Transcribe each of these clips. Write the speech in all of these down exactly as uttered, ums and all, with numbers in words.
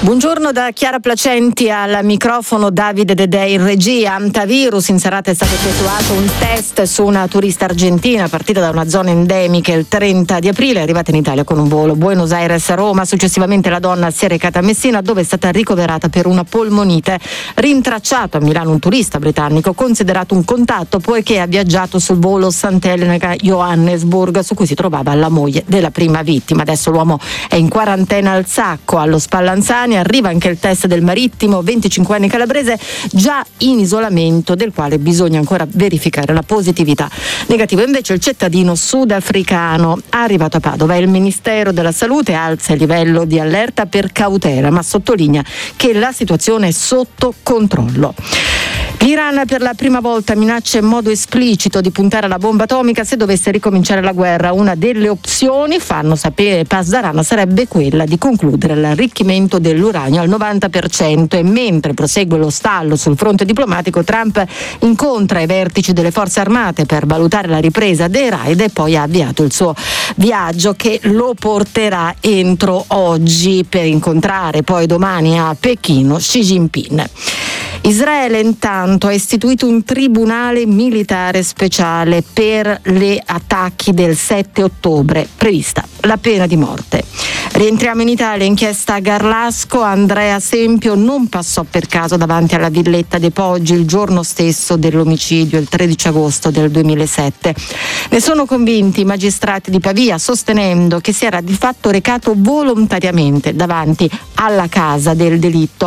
Buongiorno da Chiara Placenti al microfono, Davide Dedei in regia. Antivirus, in serata è stato effettuato un test su una turista argentina partita da una zona endemica il trenta di aprile, è arrivata in Italia con un volo Buenos Aires-Roma. Successivamente la donna si è recata a Messina, dove è stata ricoverata per una polmonite. Rintracciato a Milano un turista britannico considerato un contatto poiché ha viaggiato sul volo Sant'Elena-Johannesburg, su cui si trovava la moglie della prima vittima. Adesso l'uomo è in quarantena al Sacco, allo Spallanzani. Arriva anche il test del marittimo, venticinquenne calabrese, già in isolamento, del quale bisogna ancora verificare la positività negativa. Invece il cittadino sudafricano arrivato a Padova, il Ministero della Salute alza il livello di allerta per cautela, ma sottolinea che la situazione è sotto controllo. L'Iran per la prima volta minaccia in modo esplicito di puntare alla bomba atomica se dovesse ricominciare la guerra. Una delle opzioni, fanno sapere Pasdaran, sarebbe quella di concludere l'arricchimento dell'uranio al novanta per cento. E mentre prosegue lo stallo sul fronte diplomatico, Trump incontra i vertici delle forze armate per valutare la ripresa dei raid e poi ha avviato il suo viaggio che lo porterà entro oggi per incontrare poi domani a Pechino Xi Jinping. Israele intanto ha istituito un tribunale militare speciale per gli attacchi del sette ottobre, prevista la pena di morte. Rientriamo in Italia, inchiesta a Garlasco. Andrea Sempio non passò per caso davanti alla villetta dei Poggi il giorno stesso dell'omicidio, il tredici agosto del duemilasette. Ne sono convinti i magistrati di Pavia, sostenendo che si era di fatto recato volontariamente davanti alla casa del delitto.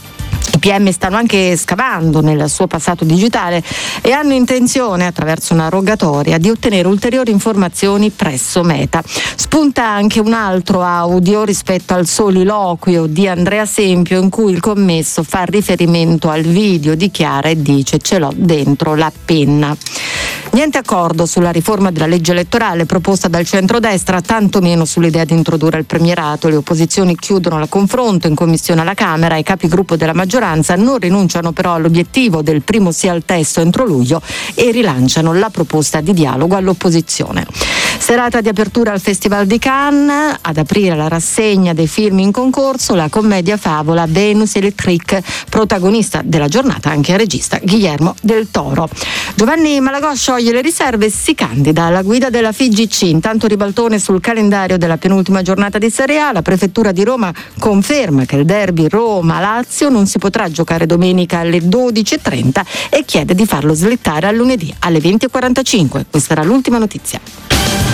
I P M stanno anche scavando nel suo passato digitale e hanno intenzione, attraverso una rogatoria, di ottenere ulteriori informazioni presso Meta. Spunta anche un altro audio rispetto al soliloquio di Andrea Sempio, in cui il commesso fa riferimento al video di Chiara e dice: ce l'ho dentro la penna. Niente accordo sulla riforma della legge elettorale proposta dal centrodestra, tantomeno sull'idea di introdurre il premierato. Le opposizioni chiudono il confronto in commissione alla Camera. I capigruppo della maggioranza non rinunciano però all'obiettivo del primo sì al testo entro luglio e rilanciano la proposta di dialogo all'opposizione. Serata di apertura al Festival di Cannes, ad aprire la rassegna dei film in concorso, la commedia favola Venus Electric, protagonista della giornata anche il regista Guillermo del Toro. Giovanni Malagò scioglie le riserve e si candida alla guida della F I G C. Intanto ribaltone sul calendario della penultima giornata di Serie A. La prefettura di Roma conferma che il derby Roma-Lazio non si potrà giocare domenica alle dodici e trenta e chiede di farlo slittare a lunedì alle venti e quarantacinque. Questa era l'ultima notizia.